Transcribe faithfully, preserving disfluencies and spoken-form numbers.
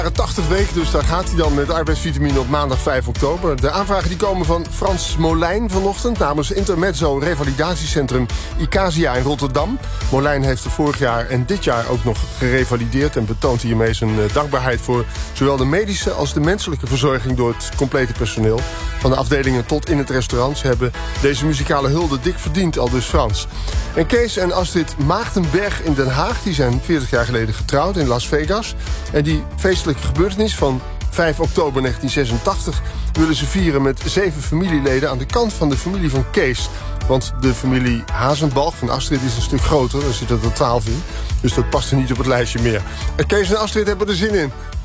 tachtig week, dus daar gaat hij dan met arbeidsvitamine op maandag vijf oktober. De aanvragen die komen van Frans Molijn vanochtend namens Intermezzo Revalidatiecentrum Icasia in Rotterdam. Molijn heeft er vorig jaar en dit jaar ook nog gerevalideerd en betoont hiermee zijn dankbaarheid voor zowel de medische als de menselijke verzorging door het complete personeel. Van de afdelingen tot in het restaurant. Ze hebben deze muzikale hulde dik verdiend, al dus Frans. En Kees en Astrid Maagdenberg in Den Haag, die zijn veertig jaar geleden getrouwd in Las Vegas. En die feestelijke gebeurtenis van vijf oktober negentien zesentachtig willen ze vieren met zeven familieleden aan de kant van de familie van Kees. Want de familie Hazenbalg van Astrid is een stuk groter, daar zitten er twaalf in. Dus dat past er niet op het lijstje meer. En Kees en Astrid hebben er zin in.